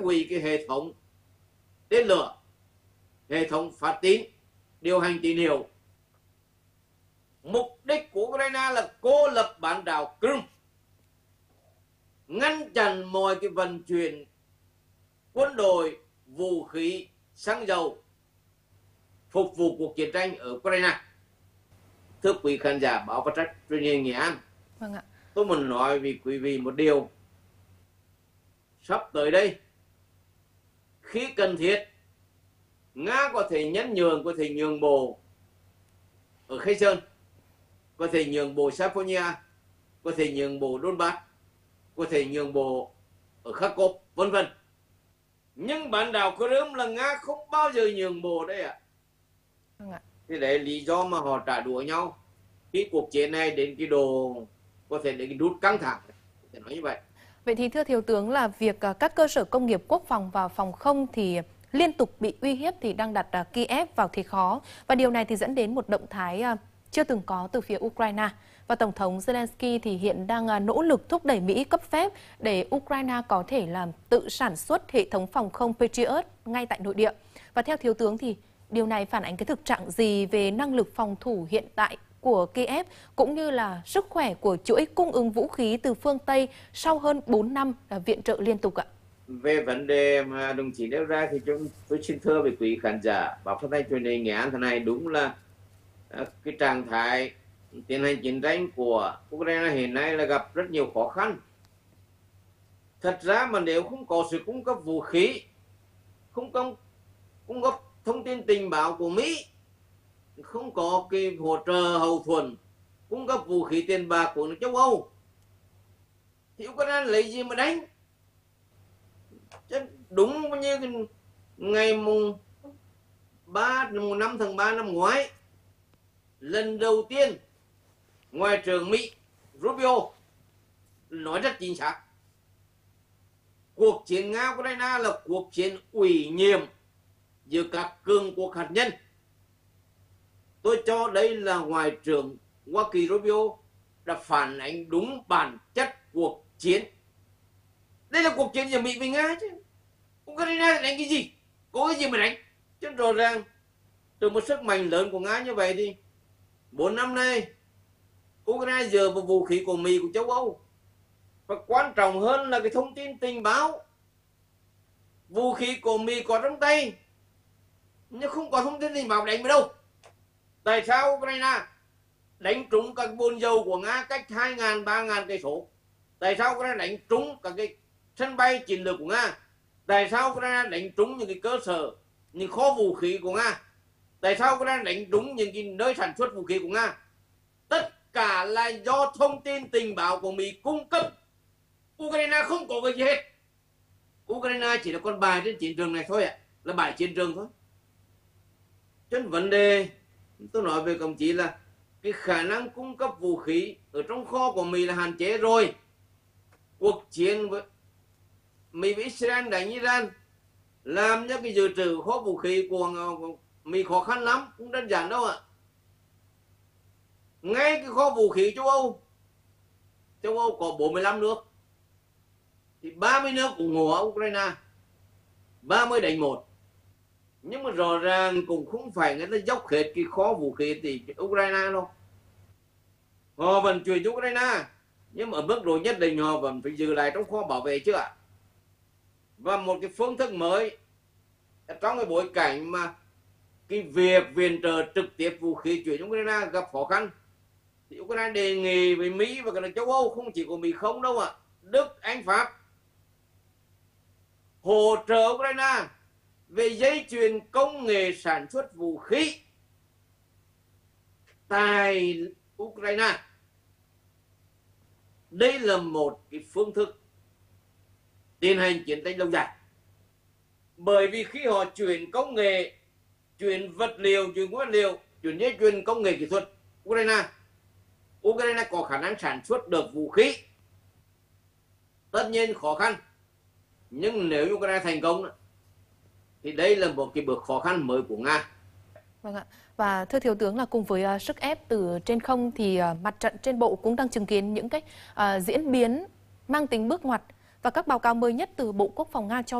hủy cái hệ thống tên lửa, hệ thống phát tín, điều hành tín hiệu. Mục đích của Ukraine là cô lập bán đảo Crimea, ngăn chặn mọi cái vận chuyển quân đội, vũ khí, xăng dầu phục vụ cuộc chiến tranh ở Ukraine. Thưa quý khán giả báo phát thanh truyền hình Nghệ An, Vâng ạ. tôi muốn nói với quý vị một điều. Sắp tới đây, khi cần thiết, Nga có thể nhẫn nhường, có thể nhường bộ ở Kherson, có thể nhường bộ Zaporizhia, có thể nhường bộ Donbass, có thể nhường bộ ở Kharkov, vân vân. Nhưng bán đảo Crimea là Nga không bao giờ nhường bộ đấy ạ. Vâng ạ. Thế đấy lý do mà họ trả đũa nhau. Khi cuộc chiến này đến cái độ có thể đến cái nút căng thẳng, để nói như vậy. Vậy thì thưa Thiếu tướng là việc các cơ sở công nghiệp quốc phòng và phòng không thì liên tục bị uy hiếp thì đang đặt Kiev vào thế khó. Và điều này thì dẫn đến một động thái chưa từng có từ phía Ukraine. Và Tổng thống Zelensky thì hiện đang nỗ lực thúc đẩy Mỹ cấp phép để Ukraine có thể làm tự sản xuất hệ thống phòng không Patriot ngay tại nội địa. Và theo Thiếu tướng thì điều này phản ánh cái thực trạng gì về năng lực phòng thủ hiện tại của Kiev cũng như là sức khỏe của chuỗi cung ứng vũ khí từ phương Tây sau hơn 4 năm viện trợ liên tục ạ? Về vấn đề mà đồng chí nêu ra thì tôi xin thưa với quý khán giả báo phát thanh truyền hình Nghệ An thế này, đúng là cái trạng thái tiến hành chiến tranh của Ukraine hiện nay là gặp rất nhiều khó khăn. Thật ra mà nếu không có sự cung cấp vũ khí, không cung cấp thông tin tình báo của Mỹ, không có cái hỗ trợ hậu thuẫn, cung cấp vũ khí tiền bạc của nước châu Âu, thì Ukraine lấy gì mà đánh? Chứ đúng như ngày mùng 5 tháng 3 năm ngoái, lần đầu tiên Ngoại trưởng Mỹ Rubio nói rất chính xác, cuộc chiến Nga-Ukraine là cuộc chiến ủy nhiệm giữa các cường quốc hạt nhân. Tôi cho đây là Ngoại trưởng Hoa Kỳ Rubio đã phản ánh đúng bản chất cuộc chiến. Đây là cuộc chiến giữa Mỹ với Nga chứ. Ukraine đánh cái gì? Có cái gì mà đánh? Chứ rõ ràng từ một sức mạnh lớn của Nga như vậy thì 4 năm nay Ukraine dựa vào vũ khí của Mỹ, của châu Âu. Và quan trọng hơn là cái thông tin tình báo. Vũ khí của Mỹ có trong tay, nhưng không có thông tin tình báo đánh vào đâu. Tại sao Ukraine đánh trúng các bồn dầu của Nga cách 2.000, 3.000 cây số? Tại sao Ukraine đánh trúng các cái sân bay chiến lược của Nga? Tại sao Ukraine đánh trúng những cái cơ sở, những kho vũ khí của Nga? Tại sao Ukraine đánh trúng những cái nơi sản xuất vũ khí của Nga? Tất cả là do thông tin tình báo của Mỹ cung cấp. Ukraine không có cái gì hết. Ukraine chỉ là con bài trên chiến trường này thôi ạ, là bài chiến trường thôi. Cho nên vấn đề tôi nói về công chí là cái khả năng cung cấp vũ khí ở trong kho của Mỹ là hạn chế rồi. Cuộc chiến với Mỹ với Israel đánh Iran làm cho cái dự trữ kho vũ khí của Mỹ khó khăn lắm, không đơn giản đâu ạ. Ngay cái kho vũ khí châu Âu có 45 nước, thì 30 nước ủng hộ Ukraine, 30 đánh 1. Nhưng mà rõ ràng cũng không phải người ta dốc hết cái kho vũ khí thì Ukraine đâu. Họ vẫn chuyển cho Ukraine, nhưng mà ở mức độ nhất định họ vẫn phải giữ lại trong kho bảo vệ chứ ạ. Và một cái phương thức mới trong cái bối cảnh mà cái việc viện trợ trực tiếp vũ khí chuyển cho Ukraine gặp khó khăn, thì Ukraine đề nghị với Mỹ và cả châu Âu, không chỉ của Mỹ không đâu ạ, Đức, Anh, Pháp hỗ trợ Ukraine về dây chuyền công nghệ sản xuất vũ khí tại Ukraine. Đây là một cái phương thức tiến hành chiến tranh lâu dài. Bởi vì khi họ chuyển công nghệ, chuyển vật liệu, chuyển nguyên liệu, chuyển dây chuyền công nghệ kỹ thuật Ukraine có khả năng sản xuất được vũ khí. Tất nhiên khó khăn, nhưng nếu Ukraine thành công thì đây là một cái bước khó khăn mới của Nga. Vâng ạ. Và thưa Thiếu tướng là cùng với sức ép từ trên không thì mặt trận trên bộ cũng đang chứng kiến những cái diễn biến mang tính bước ngoặt. Và các báo cáo mới nhất từ Bộ Quốc phòng Nga cho